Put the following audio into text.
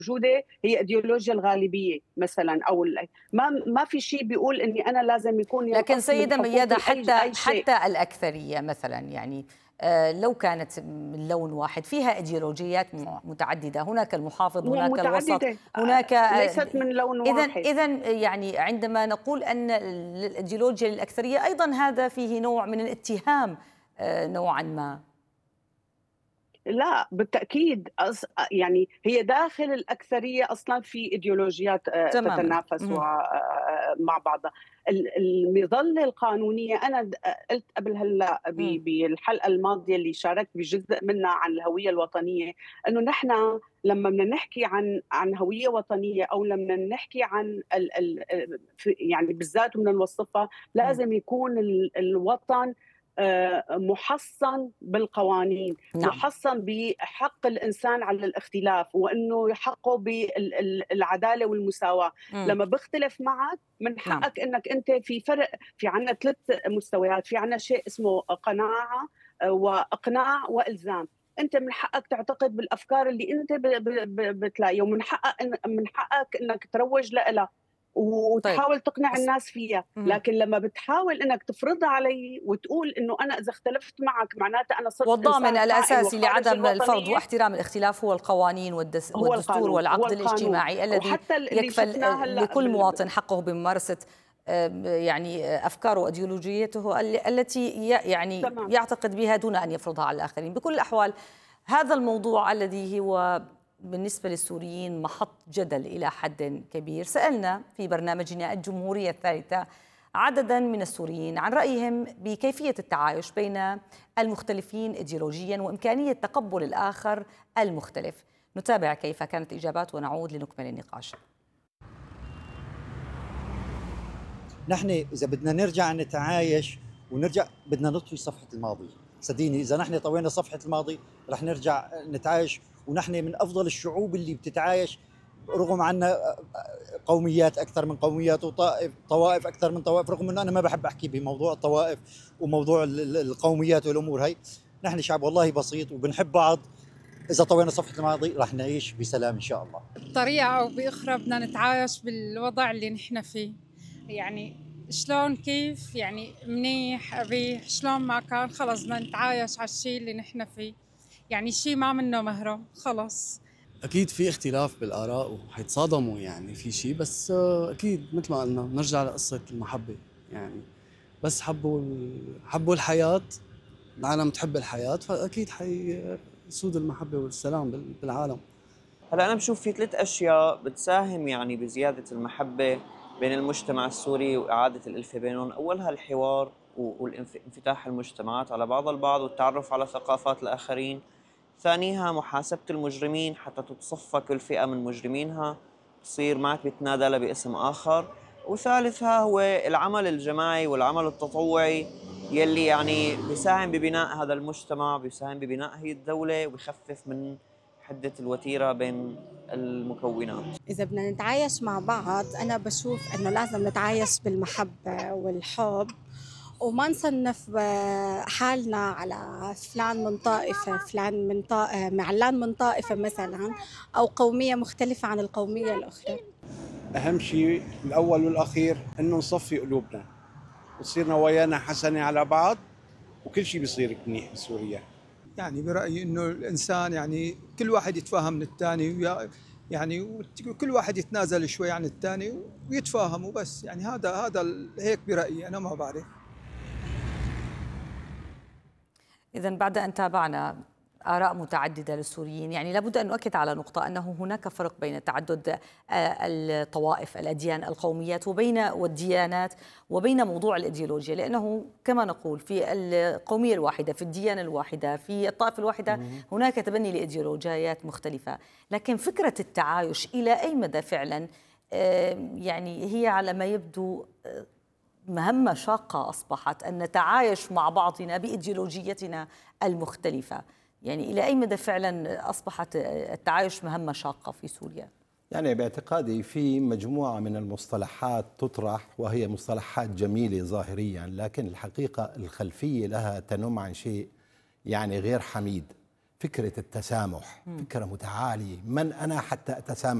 موجوده هي ايديولوجيا الغالبيه مثلا، او ما في شيء بيقول اني انا لازم يكون لكن ينقص من سيدة ميادة، حقوقي اي شيء. حتى الأكثرية مثلا، يعني لو كانت من لون واحد فيها ايديولوجيات متعددة، هناك المحافظ، هناك الوسط، متعدده، هناك ليست من لون واحد. إذا يعني عندما نقول أن الايديولوجيا للأكثرية، أيضا هذا فيه نوع من الاتهام نوعا ما. لا بالتأكيد، يعني هي داخل الأكثرية أصلا في إيديولوجيات تماما. تتنافس مع بعضها. المظلة القانونية، أنا قلت قبل هلا بالحلقة الماضية اللي شاركت بجزء منها عن الهوية الوطنية، أنه نحن لما بدنا نحكي عن هوية وطنية، أو لما نحكي عن يعني بالذات بدنا نوصفها، لازم يكون الوطن محصن بالقوانين، نعم. محصن بحق الإنسان على الاختلاف، وأنه حقه بالعدالة والمساواة. لما بختلف معك من حقك نعم. أنك أنت في فرق، في عنا 3 مستويات، في عنا شيء اسمه قناعة وإقناع وإلزام. انت من حقك تعتقد بالافكار اللي انت بتلاقيها، ومن حقك انك تروج لها وتحاول تقنع الناس فيها. لكن لما بتحاول انك تفرضها علي وتقول انه انا اذا اختلفت معك معناتها انا صرت والضامن الاساسي لعدم الفرض واحترام الاختلاف هو القوانين والدستور والعقد الاجتماعي الذي يكفل لكل مواطن حقه بممارسه يعني افكاره وايديولوجيته التي يعني تمام. يعتقد بها دون ان يفرضها على الاخرين. بكل الاحوال هذا الموضوع الذي هو بالنسبة للسوريين محط جدل إلى حد كبير، سألنا في برنامجنا الجمهورية الثالثة عددا من السوريين عن رأيهم بكيفية التعايش بين المختلفين إيديولوجيا وإمكانية تقبل الآخر المختلف. نتابع كيف كانت الإجابات ونعود لنكمل النقاش. نحن إذا بدنا نرجع نتعايش ونرجع، بدنا نطوي صفحة الماضي. صدقيني إذا نحن طوينا صفحة الماضي رح نرجع نتعايش، ونحن من أفضل الشعوب اللي بتتعايش، رغم عنا قوميات أكثر من قوميات وطوائف أكثر من طوائف، رغم أنه أنا ما بحب أحكي بموضوع الطوائف وموضوع القوميات والأمور هاي. نحن شعب والله بسيط وبنحب بعض. إذا طوينا صفحة الماضي رح نعيش بسلام إن شاء الله. بطريقة أو بأخرى بدنا نتعايش بالوضع اللي نحن فيه، يعني شلون كيف يعني منيح قبيح شلون ما كان، خلص بدنا نتعايش على الشيء اللي نحن فيه، يعني شيء ما منه مهرب خلص. أكيد في اختلاف بالآراء وحيتصادموا يعني في شيء، بس أكيد مثل ما قلنا نرجع لقصة المحبة، يعني بس حبوا الحياة، العالم تحب الحياة، فأكيد حيسود المحبة والسلام بالعالم. هلا أنا بشوف في 3 أشياء بتساهم يعني بزيادة المحبة بين المجتمع السوري وإعادة الألفة بينهم. أولها الحوار وانفتاح المجتمعات على بعض البعض والتعرف على ثقافات الآخرين. ثانيها محاسبة المجرمين حتى تتصفى كل فئة من مجرمينها، تصير معك بتنادى لها باسم آخر. وثالثها هو العمل الجماعي والعمل التطوعي يلي يعني بيساهم ببناء هذا المجتمع، بيساهم ببناء هي الدولة، وبيخفف من حدة الوتيرة بين المكونات. إذا بدنا نتعايش مع بعض أنا بشوف أنه لازم نتعايش بالمحبة والحب، وما نصنف حالنا على فلان من طائفة، فلان من معلان من طائفة مثلا، أو قومية مختلفة عن القومية الأخرى. أهم شيء الأول والأخير أنه نصفي قلوبنا وتصير نوايانا حسنة على بعض، وكل شيء بيصير منيح بسوريا. يعني برأيي أنه الإنسان يعني كل واحد يتفاهم من الثاني، يعني وكل واحد يتنازل شوي عن الثاني ويتفاهموا بس، يعني هذا هيك برأيي، أنا ما بعرف. إذا بعد أن تابعنا آراء متعددة للسوريين، يعني لابد أن نؤكد على نقطة أنه هناك فرق بين تعدد الطوائف، الأديان، القوميات والديانات وبين موضوع الإيديولوجيا، لأنه كما نقول في القومية الواحدة، في الديانة الواحدة، في الطائفة الواحدة هناك تبني لإيديولوجيات مختلفة. لكن فكرة التعايش إلى أي مدى فعلا يعني هي على ما يبدو مهمة شاقة أصبحت أن نتعايش مع بعضنا بإيديولوجيتنا المختلفة، يعني إلى أي مدى فعلا أصبحت التعايش مهمة شاقة في سوريا؟ يعني باعتقادي في مجموعة من المصطلحات تطرح وهي مصطلحات جميلة ظاهريا، لكن الحقيقة الخلفية لها تنم عن شيء يعني غير حميد. فكرة التسامح فكرة متعالية. من أنا حتى أتسامح